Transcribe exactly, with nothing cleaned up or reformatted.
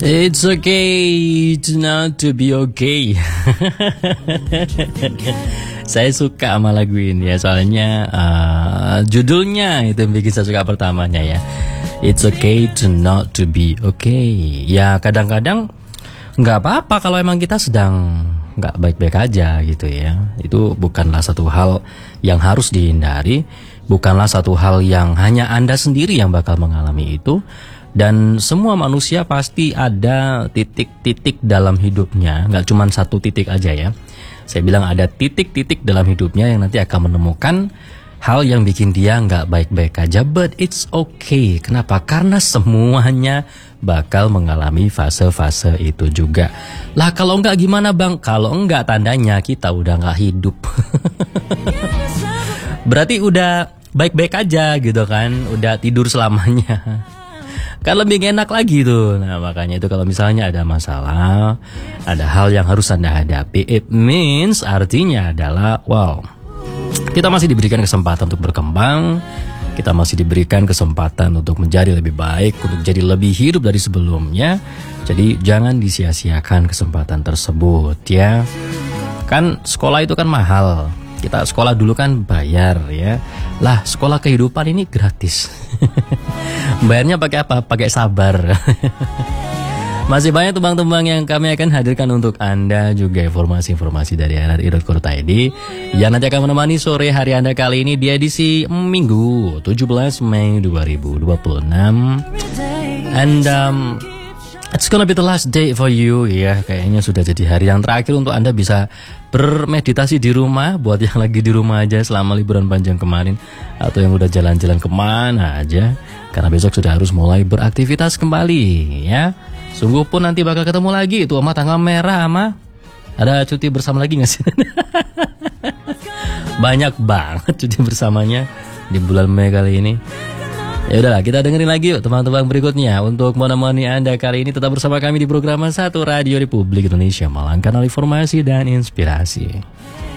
It's okay to not to be okay. Saya suka sama lagu ini ya, soalnya uh, judulnya itu yang bikin saya suka pertamanya ya. It's okay to not to be okay. Ya kadang-kadang nggak apa-apa kalau emang kita sedang nggak baik-baik aja gitu ya. Itu bukanlah satu hal yang harus dihindari, bukanlah satu hal yang hanya Anda sendiri yang bakal mengalami itu. Dan semua manusia pasti ada titik-titik dalam hidupnya, nggak cuma satu titik aja ya. Saya bilang ada titik-titik dalam hidupnya yang nanti akan menemukan hal yang bikin dia nggak baik-baik aja. But it's okay. Kenapa? Karena semuanya bakal mengalami fase-fase itu juga. Lah kalau nggak gimana bang? Kalau nggak tandanya kita udah nggak hidup. Berarti udah baik-baik aja gitu kan, udah tidur selamanya. Kan lebih enak lagi tuh. Nah makanya itu kalau misalnya ada masalah, ada hal yang harus Anda hadapi, it means artinya adalah wow, kita masih diberikan kesempatan untuk berkembang, kita masih diberikan kesempatan untuk menjadi lebih baik, untuk jadi lebih hidup dari sebelumnya. Jadi jangan disia-siakan kesempatan tersebut ya. Kan sekolah itu kan mahal, kita sekolah dulu kan bayar ya. Lah sekolah kehidupan ini gratis. Bayarnya pakai apa? Pakai sabar. Masih banyak tembang-tembang yang kami akan hadirkan untuk Anda, juga informasi-informasi dari r r i dot co dot i d yang nanti akan menemani sore hari Anda kali ini di edisi Minggu tujuh belas Mei dua ribu dua puluh enam. And um, it's gonna be the last day for you ya. Kayaknya sudah jadi hari yang terakhir untuk Anda bisa bermeditasi di rumah. Buat yang lagi di rumah aja selama liburan panjang kemarin, atau yang udah jalan-jalan kemana aja, karena besok sudah harus mulai beraktivitas kembali ya. Sungguh pun nanti bakal ketemu lagi itu sama tanggal merah ama. Ada cuti bersama lagi gak sih? Banyak banget cuti bersamanya di bulan Mei kali ini. Ya udahlah, kita dengerin lagi yuk teman-teman berikutnya. Untuk menemani Anda kali ini tetap bersama kami di program Satu Radio Republik Indonesia, Malang, kanal informasi dan inspirasi.